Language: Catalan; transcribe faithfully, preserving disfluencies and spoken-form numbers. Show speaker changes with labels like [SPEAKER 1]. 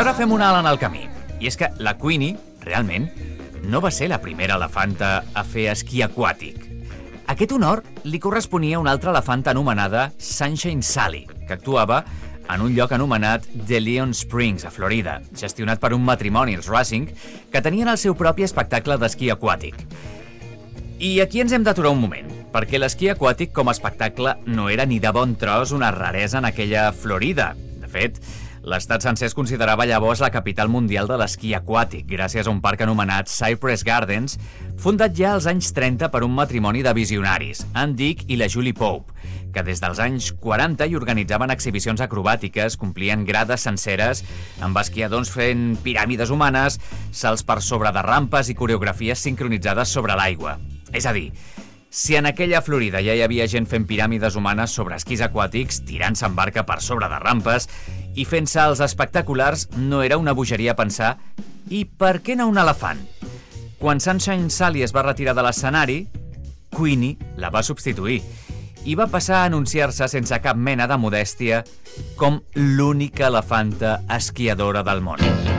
[SPEAKER 1] Però ara fem un alt en el camí. I és que la Queenie, realment, no va ser la primera elefanta a fer esquí aquàtic. Aquest honor li corresponia a una altra elefanta anomenada Sunshine Sally, que actuava en un lloc anomenat De Leon Springs, a Florida, gestionat per un matrimoni, els Racing, que tenien el seu propi espectacle d'esquí aquàtic. I aquí ens hem d'aturar un moment, perquè l'esquí aquàtic com a espectacle no era ni de bon tros una raresa en aquella Florida. De fet, l'estat sencer es considerava llavors la capital mundial de l'esquí aquàtic, gràcies a un parc anomenat Cypress Gardens, fundat ja als anys trenta per un matrimoni de visionaris, en Dick i la Julie Pope, que des dels anys quaranta hi organitzaven exhibicions acrobàtiques, complien grades senceres, amb esquiadors fent piràmides humanes, salts per sobre de rampes i coreografies sincronitzades sobre l'aigua. És a dir, si en aquella Florida ja hi havia gent fent piràmides humanes sobre esquís aquàtics, tirant-se en barca per sobre de rampes i fent salts espectaculars, no era una bogeria pensar «I per què no un elefant?». Quan Sunshine Sally es va retirar de l'escenari, Queenie la va substituir i va passar a anunciar-se sense cap mena de modèstia com l'única elefanta esquiadora del món.